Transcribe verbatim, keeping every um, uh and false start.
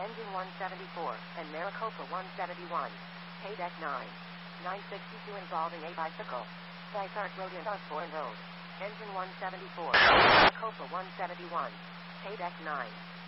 Engine one seventy-four, and Maricopa one seventy-one. Pay deck nine. nine sixty-two involving a bicycle. Dysart Road and Osborne Road. Engine one seventy-four. Maricopa one seventy-one. Pay deck nine.